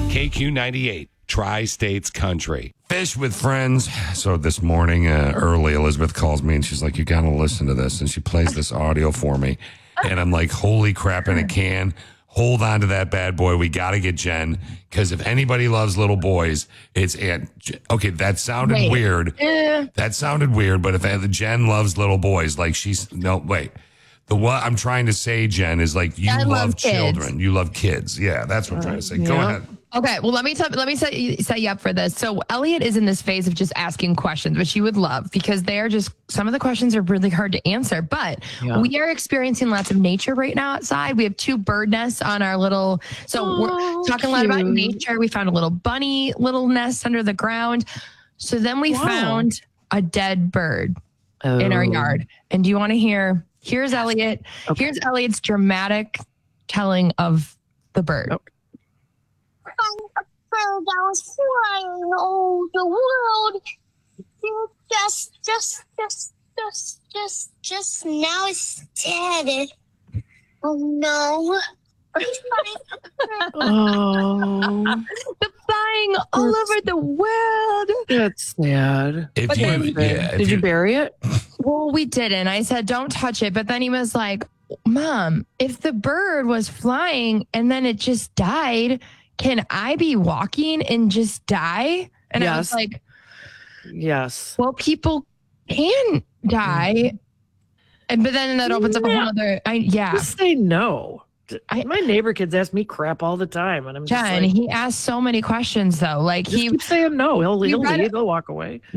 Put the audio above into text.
KQ98, Tri-States Country. Fish with friends. So this morning, early, Elizabeth calls me and she's like, you got to listen to this. And she plays this audio for me. And I'm like, holy crap in a can. Hold on to that bad boy. We got to get Jen. Because if anybody loves little boys, it's Aunt. Okay, that sounded weird. That sounded weird. But if Jen loves little boys, like the what I'm trying to say, Jen, is like you love children. You love kids. Yeah, that's what I'm trying to say. Go ahead. Okay, well, let me set you up for this. So Elliot is in this phase of just asking questions, which you would love because they are just, some of the questions are really hard to answer, but we are experiencing lots of nature right now outside. We have 2 bird nests on our little, we're talking a lot about nature. We found a little bunny little nest under the ground. So then we found a dead bird in our yard. And do you want to hear, here's Elliot. Okay. Here's Elliot's dramatic telling of the bird. Okay. A bird that was flying over the world. Just now it's dead. Oh no. Oh, the flying all over the world. That's sad. Did you bury it? Well, we didn't. I said, don't touch it. But then he was like, Mom, if the bird was flying and then it just died, can I be walking and just die? And I was like, yes. Well, people can die. But then that opens up a whole other, Just say no. My neighbor kids ask me crap all the time. And I'm just Jen, he asks so many questions though. Like keep saying no. He'll leave, he'll walk away.